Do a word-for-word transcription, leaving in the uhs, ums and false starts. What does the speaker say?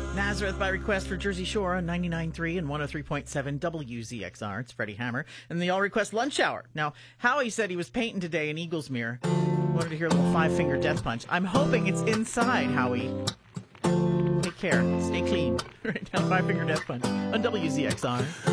Nazareth by request for Jersey Shore on ninety-nine point three and one oh three point seven W Z X R. It's Freddie Hammer. And the all request lunch hour. Now, Howie said he was painting today in Eaglesmere. Wanted to hear a little five finger death punch. I'm hoping it's inside, Howie. Take care. Stay clean. Right now, five finger death punch on W Z X R.